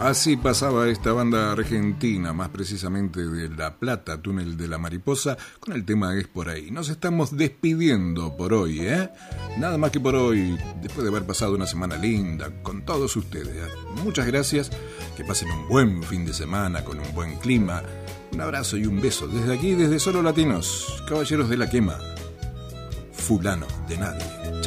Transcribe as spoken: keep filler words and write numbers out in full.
Así pasaba esta banda argentina, más precisamente de La Plata, Túnel de la Mariposa, con el tema Es por ahí. Nos estamos despidiendo por hoy, ¿eh? Nada más que por hoy, después de haber pasado una semana linda con todos ustedes. Muchas gracias, que pasen un buen fin de semana con un buen clima. Un abrazo y un beso desde aquí, desde Solo Latinos, Caballeros de la Quema, fulano de nadie.